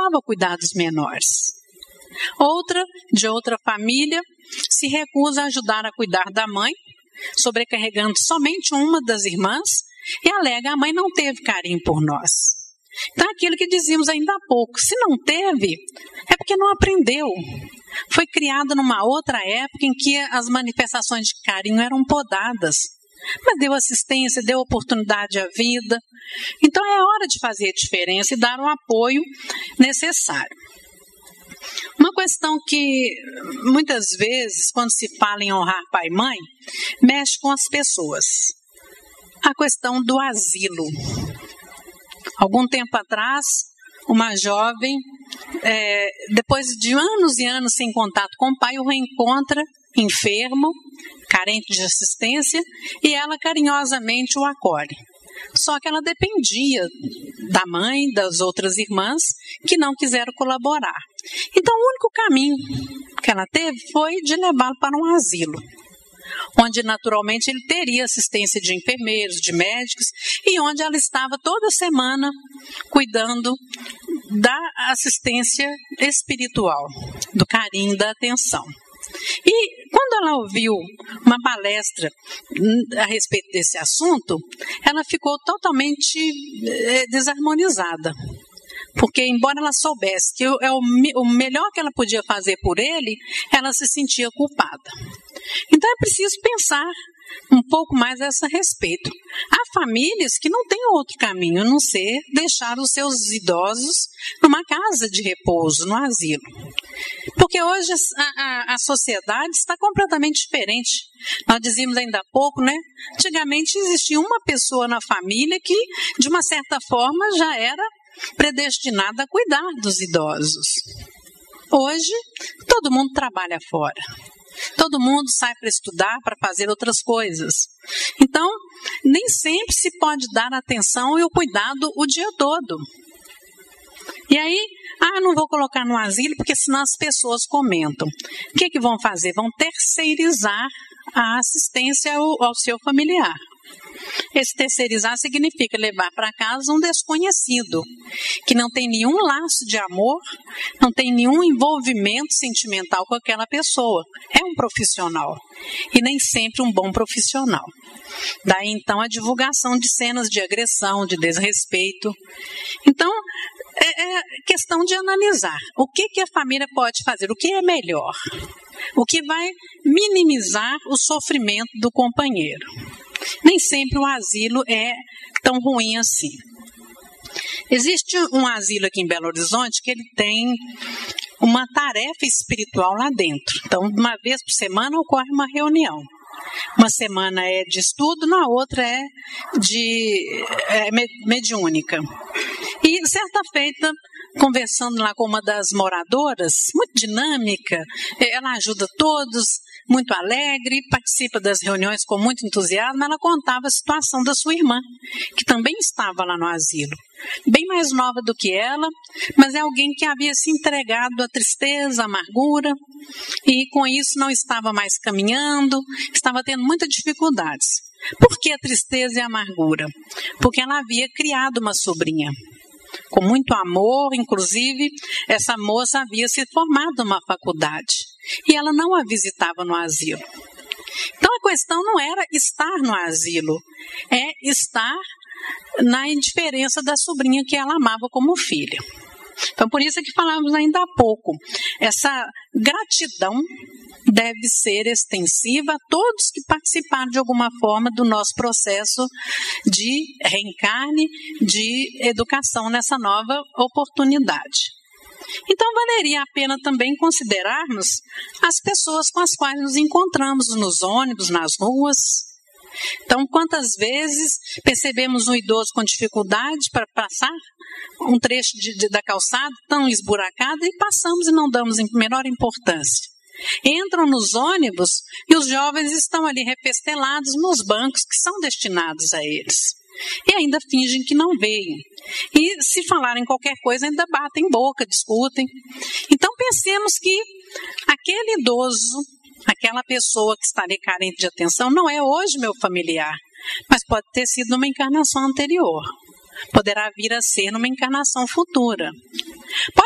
topava cuidar dos menores. Outra, de outra família, se recusa a ajudar a cuidar da mãe, sobrecarregando somente uma das irmãs, e alega: a mãe não teve carinho por nós. Então, aquilo que dizíamos ainda há pouco, se não teve, é porque não aprendeu. Foi criada numa outra época em que as manifestações de carinho eram podadas, mas deu assistência, deu oportunidade à vida. Então, é hora de fazer a diferença e dar o apoio necessário. Uma questão que, muitas vezes, quando se fala em honrar pai e mãe, mexe com as pessoas. A questão do asilo. Algum tempo atrás, uma jovem, depois de anos e anos sem contato com o pai, o reencontra enfermo, carente de assistência, e ela carinhosamente o acolhe. Só que ela dependia da mãe, das outras irmãs, que não quiseram colaborar. Então, o único caminho que ela teve foi de levá-lo para um asilo, onde naturalmente ele teria assistência de enfermeiros, de médicos, e onde ela estava toda semana cuidando da assistência espiritual, do carinho, da atenção. E quando ela ouviu uma palestra a respeito desse assunto, ela ficou totalmente desarmonizada. Porque, embora ela soubesse que o melhor que ela podia fazer por ele, ela se sentia culpada. Então, é preciso pensar um pouco mais a esse respeito. Há famílias que não têm outro caminho a não ser deixar os seus idosos numa casa de repouso, no asilo. Porque hoje a sociedade está completamente diferente. Nós dizíamos ainda há pouco, né? Antigamente existia uma pessoa na família que, de uma certa forma, já era predestinada a cuidar dos idosos. Hoje, todo mundo trabalha fora. Todo mundo sai para estudar, para fazer outras coisas. Então, nem sempre se pode dar atenção e o cuidado o dia todo. E aí, não vou colocar no asilo porque senão as pessoas comentam. O que vão fazer? Vão terceirizar a assistência ao seu familiar. Esse terceirizar significa levar para casa um desconhecido, que não tem nenhum laço de amor, não tem nenhum envolvimento sentimental com aquela pessoa. É um profissional, e nem sempre um bom profissional. Daí, então, a divulgação de cenas de agressão, de desrespeito. Então, é questão de analisar o que a família pode fazer, o que é melhor, o que vai minimizar o sofrimento do companheiro. Nem sempre o asilo é tão ruim assim. Existe um asilo aqui em Belo Horizonte que ele tem uma tarefa espiritual lá dentro. Então, uma vez por semana ocorre uma reunião. Uma semana é de estudo, na outra é mediúnica. E certa feita, conversando lá com uma das moradoras, muito dinâmica, ela ajuda todos, muito alegre, participa das reuniões com muito entusiasmo. Ela contava a situação da sua irmã, que também estava lá no asilo. Bem mais nova do que ela, mas é alguém que havia se entregado à tristeza, à amargura, e com isso não estava mais caminhando, estava tendo muitas dificuldades. Por que a tristeza e a amargura? Porque ela havia criado uma sobrinha. Com muito amor, inclusive, essa moça havia se formado numa faculdade e ela não a visitava no asilo. Então a questão não era estar no asilo, é estar na indiferença da sobrinha que ela amava como filha. Então por isso é que falávamos ainda há pouco, essa gratidão deve ser extensiva a todos que participaram de alguma forma do nosso processo de reencarne, de educação nessa nova oportunidade. Então, valeria a pena também considerarmos as pessoas com as quais nos encontramos nos ônibus, nas ruas. Então, quantas vezes percebemos um idoso com dificuldade para passar um trecho da calçada tão esburacada e passamos e não damos menor importância. Entram nos ônibus e os jovens estão ali refestelados nos bancos que são destinados a eles. E ainda fingem que não veem. E se falarem qualquer coisa, ainda batem boca, discutem. Então pensemos que aquele idoso, aquela pessoa que está ali carente de atenção, não é hoje meu familiar, mas pode ter sido numa encarnação anterior. Poderá vir a ser numa encarnação futura. Pode